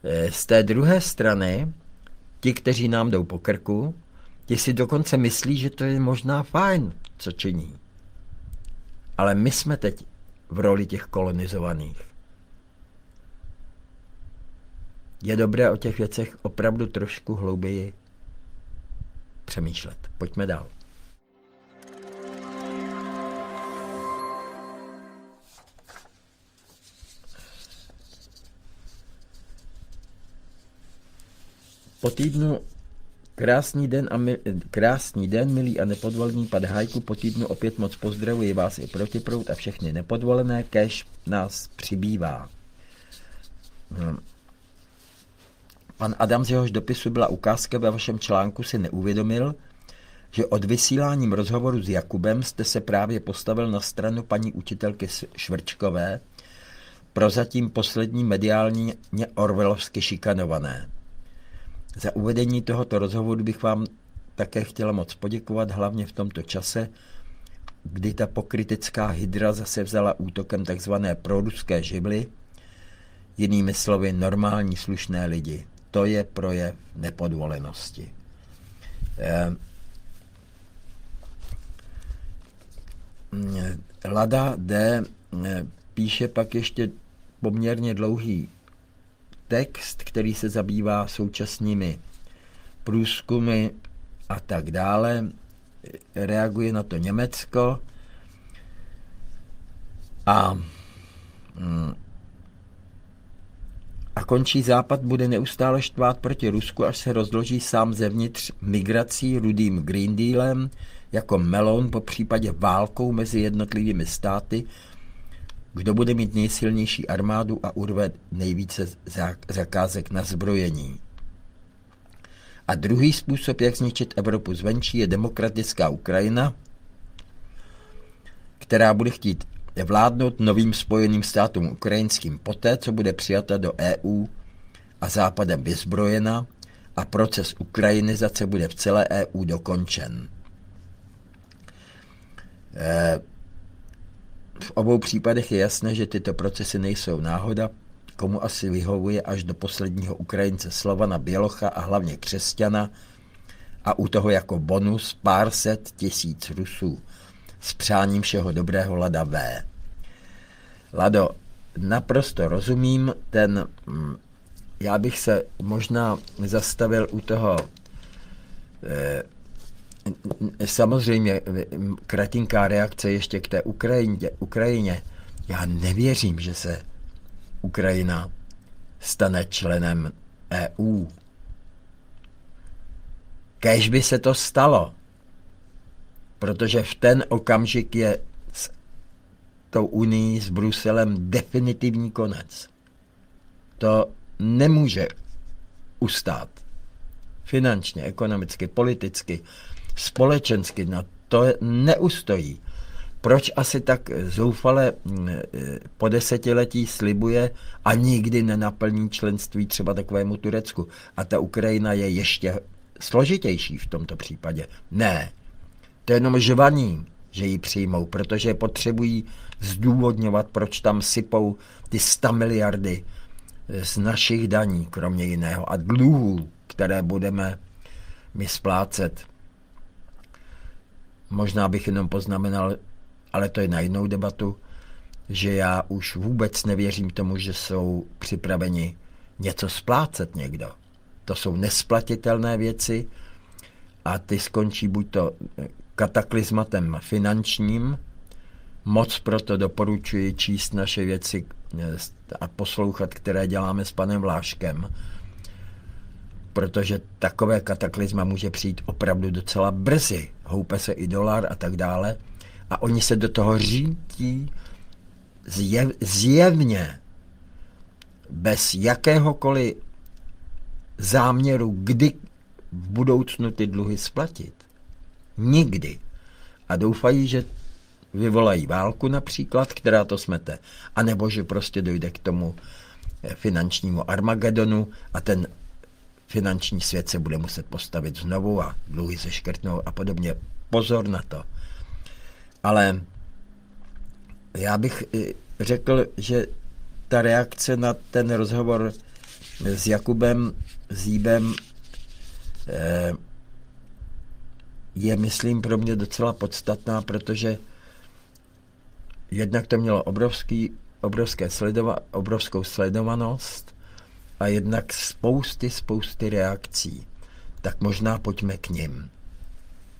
Z té druhé strany, ti, kteří nám jdou po krku, ti si dokonce myslí, že to je možná fajn, co činí. Ale my jsme teď v roli těch kolonizovaných. Je dobré o těch věcech opravdu trošku hlouběji přemýšlet. Pojďme dál. Po týdnu krásný den, milí a nepodvolený Padhajku, po týdnu opět moc pozdravuji vás i Protiproud a všechny nepodvolené, kéž nás přibývá. Pan Adam, z jehož dopisu byla ukázka ve vašem článku, si neuvědomil, že od vysíláním rozhovoru s Jakubem jste se právě postavil na stranu paní učitelky Švrčkové, prozatím poslední mediálně orwellovsky šikanované. Za uvedení tohoto rozhovoru bych vám také chtěla moc poděkovat, hlavně v tomto čase, kdy ta pokrytecká hydra zase vzala útokem takzvané proruské živly, jinými slovy normální slušné lidi. To je projev nepodvolenosti. Lada D. píše pak ještě poměrně dlouhý text, který se zabývá současnými průzkumy a tak dále. Reaguje na to Německo a končí: Západ bude neustále štvát proti Rusku, až se rozloží sám zevnitř migrací, rudým Green Dealem, jako melon, po případě válkou mezi jednotlivými státy, kdo bude mít nejsilnější armádu a urve nejvíce zakázek na zbrojení. A druhý způsob, jak zničit Evropu zvenčí, je demokratická Ukrajina, která bude chtít vládnout novým spojeným státům ukrajinským poté, co bude přijata do EU a Západem vyzbrojena a proces ukrajinizace bude v celé EU dokončen. V obou případech je jasné, že tyto procesy nejsou náhoda, komu asi vyhovuje až do posledního Ukrajince Slovana Bělocha a hlavně křesťana a u toho jako bonus pár set tisíc Rusů s přáním všeho dobrého Lada V. Lado, naprosto rozumím, já bych se možná zastavil u toho, samozřejmě kratinká reakce ještě k té Ukrajině. Já nevěřím, že se Ukrajina stane členem EU. Kéž by se to stalo, protože v ten okamžik je s tou unii, s Bruselem definitivní konec. To nemůže ustát. Finančně, ekonomicky, politicky, společensky, na to neustojí. Proč asi tak zoufale po desetiletí slibuje a nikdy nenaplní členství třeba takovému Turecku? A ta Ukrajina je ještě složitější v tomto případě. Ne, to je jenom žvaní, že ji přijmou, protože potřebují zdůvodňovat, proč tam sypou ty 100 miliardy z našich daní, kromě jiného, a dluhů, které budeme my splácet. Možná bych jenom poznamenal, ale to je na jinou debatu, že já už vůbec nevěřím tomu, že jsou připraveni něco splácet někdo. To jsou nesplatitelné věci a ty skončí buď to kataklizmatem finančním, moc proto doporučuji číst naše věci a poslouchat, které děláme s panem Vláškem, protože takové kataklizma může přijít opravdu docela brzy. Houpe se i dolar a tak dále. A oni se do toho řítí zjevně bez jakéhokoliv záměru, kdy v budoucnu ty dluhy splatit. Nikdy. A doufají, že vyvolají válku například, která to smete. A nebo že prostě dojde k tomu finančnímu Armagedonu a ten finanční svět se bude muset postavit znovu a dluhy se škrtnou a podobně. Pozor na to. Ale já bych řekl, že ta reakce na ten rozhovor s Jakubem Zíbem je, myslím, pro mě docela podstatná, protože jednak to mělo obrovskou sledovanost a jednak spousty reakcí. Tak možná pojďme k nim.